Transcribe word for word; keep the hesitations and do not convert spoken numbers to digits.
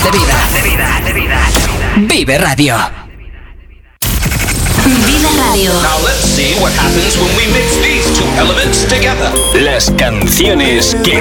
De vida, de vida, de vida. Vive Radio. Vive Radio. Now let's see what happens when we mix these two elements together. Las canciones que